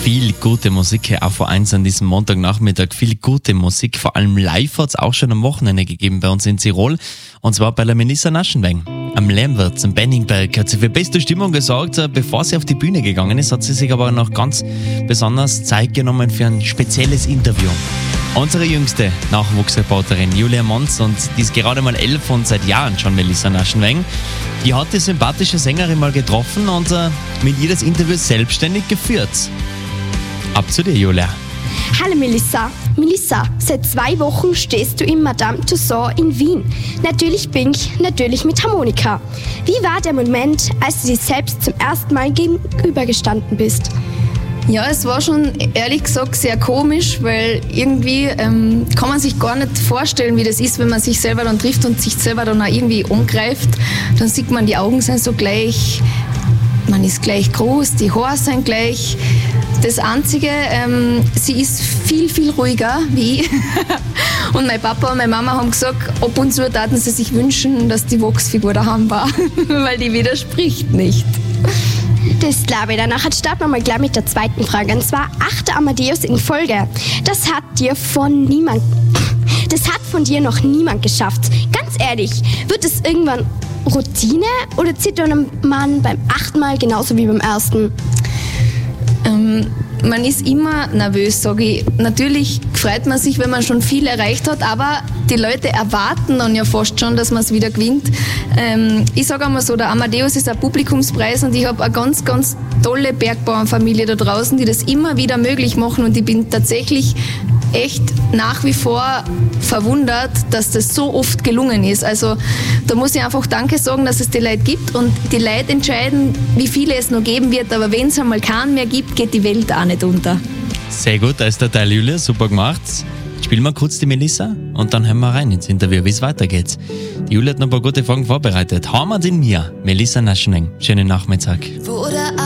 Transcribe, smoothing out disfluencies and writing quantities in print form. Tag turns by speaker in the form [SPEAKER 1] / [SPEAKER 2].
[SPEAKER 1] Viel gute Musik, auch vor eins an diesem Montagnachmittag. Viel gute Musik, vor allem live hat es auch schon am Wochenende gegeben bei uns in Tirol. Und zwar bei der Melissa Naschenweng. Am Lärmwirts, am Benningberg, hat sie für beste Stimmung gesorgt. Bevor sie auf die Bühne gegangen ist, hat sie sich aber noch ganz besonders Zeit genommen für ein spezielles Interview. Unsere jüngste Nachwuchsreporterin Julia Mons, und die ist gerade mal 11 und seit Jahren schon Melissa Naschenweng, die hat die sympathische Sängerin mal getroffen und mit ihr das Interview selbstständig geführt. Ab zu dir, Julia.
[SPEAKER 2] Hallo Melissa. Melissa, seit 2 Wochen stehst du in Madame Tussauds in Wien. Natürlich Pink, natürlich mit Harmonika. Wie war der Moment, als du dir selbst zum ersten Mal gegenübergestanden bist?
[SPEAKER 3] Ja, es war schon ehrlich gesagt sehr komisch, weil irgendwie kann man sich gar nicht vorstellen, wie das ist, wenn man sich selber dann trifft und sich selber dann auch irgendwie angreift. Dann sieht man, die Augen sind so gleich, man ist gleich groß, die Haare sind gleich. Das Einzige, sie ist viel, viel ruhiger wie ich. Und mein Papa und meine Mama haben gesagt, ab und zu taten sie sich wünschen, dass die Wachsfigur daheim war, weil die widerspricht nicht.
[SPEAKER 2] Das glaube ich. Danach starten wir mal gleich mit der zweiten Frage. Und zwar 8. Amadeus in Folge. Das hat von dir noch niemand geschafft. Ganz ehrlich, wird es irgendwann Routine oder zittert man beim 8. Mal genauso wie beim ersten?
[SPEAKER 3] Man ist immer nervös, sage ich. Natürlich freut man sich, wenn man schon viel erreicht hat, aber die Leute erwarten dann ja fast schon, dass man es wieder gewinnt. Ich sage einmal so, der Amadeus ist ein Publikumspreis und ich habe eine ganz, ganz tolle Bergbauernfamilie da draußen, die das immer wieder möglich machen, und ich bin tatsächlich echt nach wie vor verwundert, dass das so oft gelungen ist. Also da muss ich einfach Danke sagen, dass es die Leute gibt, und die Leute entscheiden, wie viele es noch geben wird, aber wenn es einmal keinen mehr gibt, geht die Welt auch nicht unter.
[SPEAKER 1] Sehr gut, da ist der Teil, Julia, super gemacht. Spielen wir kurz die Melissa und dann hören wir rein ins Interview, wie es weitergeht. Die Julia hat noch ein paar gute Fragen vorbereitet. Heimat in mir, Melissa Naschenweng. Schönen Nachmittag.
[SPEAKER 4] Wo der